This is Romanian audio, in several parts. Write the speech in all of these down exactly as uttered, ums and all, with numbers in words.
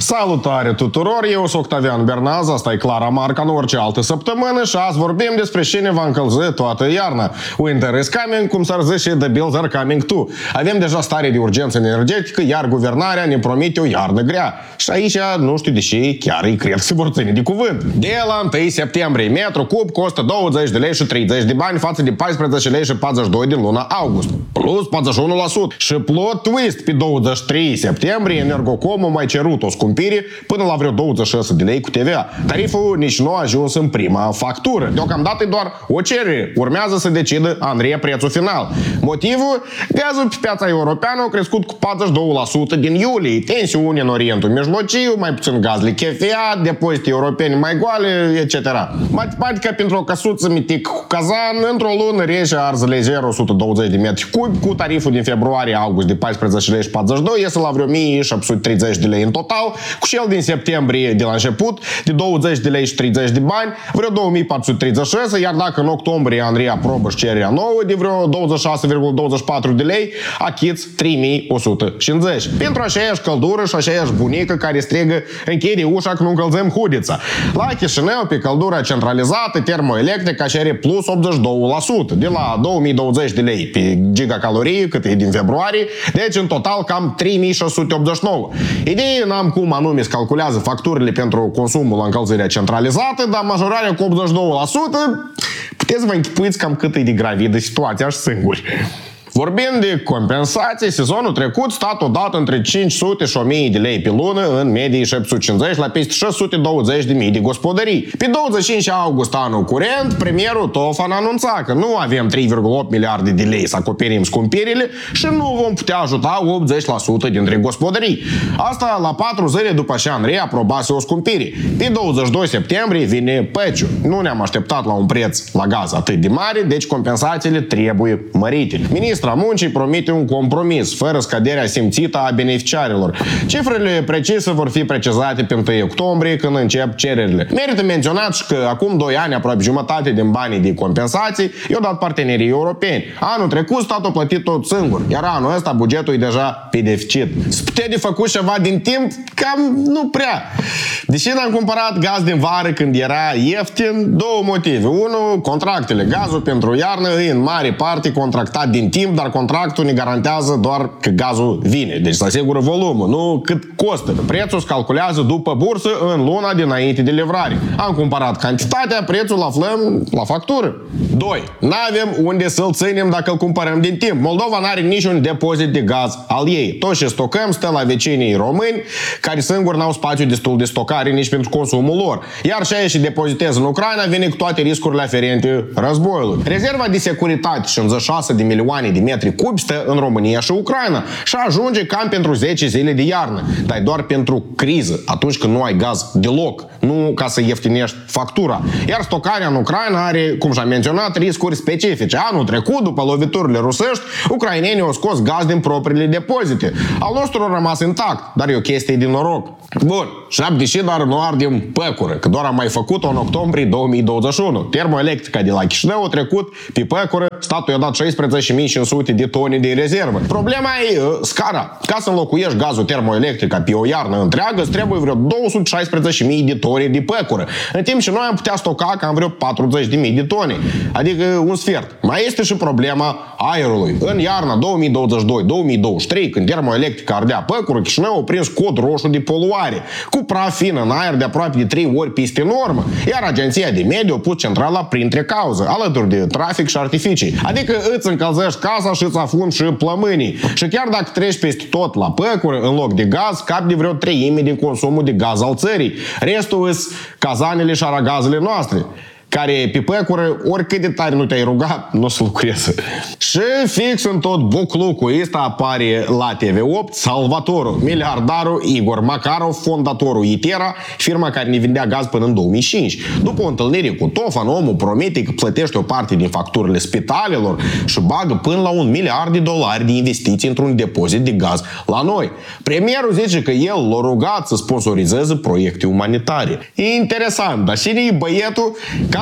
Salutare tuturor, eu sunt Octavian Bernaz, asta e Clara Marca în orice altă săptămână și azi vorbim despre cine va încălzi toată iarna. Winter is coming, cum s-ar zice, the bills are coming too. Avem deja stare de urgență energetică, iar guvernarea ne promite o iarnă grea. Și aici, nu știu de ce, chiar îi cred că se vor ține de cuvânt. De la întâi septembrie, metru cub costă douăzeci de lei și treizeci de bani față de paisprezece lei și patruzeci și doi din luna august, plus patruzeci și unu la sută. Și plot twist, pe douăzeci și trei septembrie, Energocomul mai cerut o scumpire până la vreo douăzeci și șase de lei cu T V A. Tariful nici nu a ajuns în prima factură. Deocamdată e doar o cerere. Urmează să decidă Andrei prețul final. Motivul? Gazul pe piața europeană a crescut cu patruzeci și doi la sută din iulie. Tensiuni în Orientul Mijlociu, mai puțin gaz lichefiat, depozite europene mai goale, et cetera. Matematica pentru o căsuță mitic cu cazan, într-o lună rece arză lejer o sută douăzeci de metri cubi, cu tariful din februarie-august de paisprezece lei și patruzeci și doi, iese la vreo o mie șapte sute treizeci de lei în total, cu cel din septembrie de la început, de douăzeci de lei și treizeci de bani, vreo două mii patru sute treizeci și șase, iar dacă în octombrie Andrei aprobă și cererea nouă de vreo douăzeci și șase virgulă douăzeci și patru de lei, achiți trei mii o sută cincizeci. Pentru aceeași căldură și aceeași bunică care strigă închide ușa că nu încălzăm hudița. La Chișinău, pe căldura centralizată, termoelectrica cere plus optzeci și doi la sută, de la două mii douăzeci de lei pe gigacalorie, cât e din februarie, deci în total cam trei mii șase sute optzeci și nouă. Ideea n-am cum anume se calculează facturile pentru consumul la încălzirea centralizată, dar majorarea cu optzeci și doi la sută, puteți vă închipuiți cam cât e de gravidă situația și singuri. Vorbind de compensații, sezonul trecut stat odată între cinci sute și o mie de lei pe lună, în medie șapte sute cincizeci la peste șase sute douăzeci de mii de gospodării. Pe douăzeci și cinci august anul curent, premierul Tofan anunța că nu avem trei virgulă opt miliarde de lei să acoperim scumpirile și nu vom putea ajuta optzeci la sută dintre gospodării. Asta la patru zile după ce Andrei aprobase o scumpire. Pe douăzeci și doi septembrie vine peciu. Nu ne-am așteptat la un preț la gaz atât de mare, deci compensațiile trebuie mărite. Ministrul Muncii promite un compromis, fără scăderea simțită a beneficiarilor. Cifrele precise vor fi precizate pe întâi octombrie, când încep cererile. Merită menționat și că acum doi ani, aproape jumătate din banii de compensații, i-au dat partenerii europeni. Anul trecut statul a plătit tot singur, iar anul ăsta bugetul e deja pe deficit. Se putea de făcut ceva din timp? Cam nu prea. Deși n-am cumpărat gaz din vară când era ieftin, două motive. Unu, contractele. Gazul pentru iarnă e în mare parte contractat din timp, dar contractul ne garantează doar că gazul vine. Deci se asigură volumul, nu cât costă. Prețul se calculează după bursă în luna dinainte de livrare. Am cumpărat cantitatea, prețul aflăm la factură. doi. N-avem unde să-l ținem dacă îl cumpărăm din timp. Moldova n-are niciun depozit de gaz al ei. Tot ce stocăm stă la vecinii români, care singuri n-au spațiu destul de stocare nici pentru consumul lor. Iar ce și depozitez în Ucraina vine cu toate riscurile aferente războiului. Rezerva de securitate, cincizeci și șase de milioane de metri cubi, stă în România și Ucraina și ajunge cam pentru zece zile de iarnă, dar doar pentru criză, atunci când nu ai gaz deloc, nu ca să ieftinești factura. Iar stocarea în Ucraina are, cum și-am menționat, riscuri specifice. Anul trecut, după loviturile rusești, ucrainenii au scos gaz din propriile depozite. Al nostru a rămas intact, dar e o chestie de noroc. Bun, șap deși doar nu ardem păcură, că doar am mai făcut-o în octombrie două mii douăzeci și unu. Termoelectrica de la Chișinău a trecut pe păcură, statul i-a dat șaisprezece mii cinci sute de tone de rezervă. Problema e uh, scara. Ca să înlocuiești gazul termoelectric pe o iarnă întreagă, îți trebuie vreo două sute șaisprezece mii de tone de păcură. În timp ce noi am putea stoca cam vreo patruzeci de mii de tone. Adică un sfert. Mai este și problema aerului. În iarna două mii douăzeci și doi două mii douăzeci și trei, când termoelectrica ardea păcură, Chișinău a prins cod roșu de poluare, cu praf fin în aer de aproape de trei ori peste normă. Iar Agenția de Mediu a pus centrala printre cauze, alături de trafic și artificii. Adică îți încălzești casa și îți afunzi și plămânii. Și chiar dacă treci peste tot la păcură, în loc de gaz, capi de vreo treime din consumul de gaz al țării. Restul îs cazanele și aragazele noastre, care pe păcură, oricât de tare nu te-ai rugat, nu o să lucreze. Și fix în tot buclucul ăsta apare la T V opt salvatorul, miliardarul Igor Makarov, fondatorul Itera, firma care ne vindea gaz până în două mii cinci. După o întâlnire cu Tofan, omul promite că plătește o parte din facturile spitalelor și bagă până la un miliard de dolari de investiții într-un depozit de gaz la noi. Premierul zice că el l-a rugat să sponsorizeze proiecte umanitare. E interesant, dar cine e băietul? Cam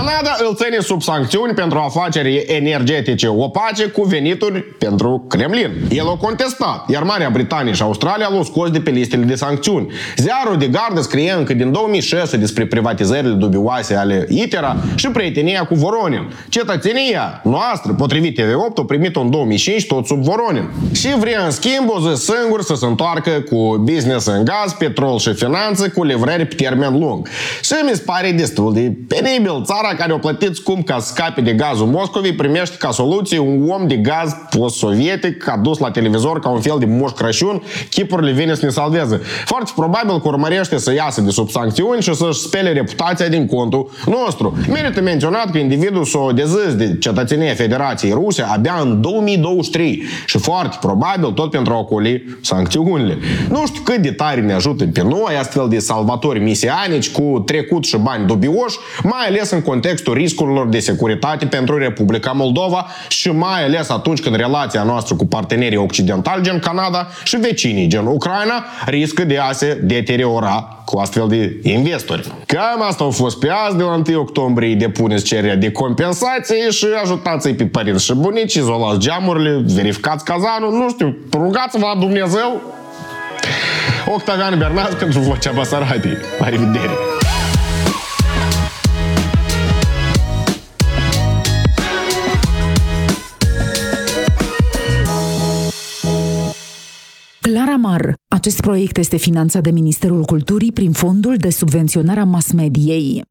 Canada îl ține sub sancțiuni pentru afaceri energetice opace cu venituri pentru Kremlin. El o contestat, iar Marea Britanie și Australia l-au scos de pe listele de sancțiuni. Ziarul The Guardian scrie încă din două mii șase despre privatizările dubioase ale ITER și prietenia cu Voronin. Cetățenia noastră, potrivit T V opt, a primit-o în două mii cinci tot sub Voronin. Și vrea în schimb o zi singur să se întoarcă cu business în gaz, petrol și finanțe cu livrări pe termen lung. Și mi se pare destul de penibil. Țara care a plătit scump ca să scape de gazul Moscovei primește ca soluție un om de gaz post-sovietic adus la televizor ca un fel de Moș Crăciun, chipurile vine să ne salveze. Foarte probabil că urmărește să iasă de sub sancțiuni și să-și spele reputația din contul nostru. Merită menționat că individul s-a dezis de cetățenia Federației Ruse abia în două mii douăzeci și trei și foarte probabil tot pentru a ocoli sancțiunile. Nu știu cât de tare ne ajută pe noi astfel de salvatori misianici cu trecut și bani dubioși, mai ales în contextul riscurilor de securitate pentru Republica Moldova și mai ales atunci când relația noastră cu partenerii occidentali gen Canada și vecinii gen Ucraina riscă de a se deteriora cu astfel de investori. Cam asta a fost pe azi. De la întâi octombrie depuneți cererea de compensație și ajutați-i pe părinți și bunici, izolați geamurile, verificați cazanul, nu știu, rugați-vă la Dumnezeu. Octavian Bernaz pentru Vocea Basarabiei. La revedere! Claramar. Acest proiect este finanțat de Ministerul Culturii prin Fondul de Subvenționare a Mass Mediei.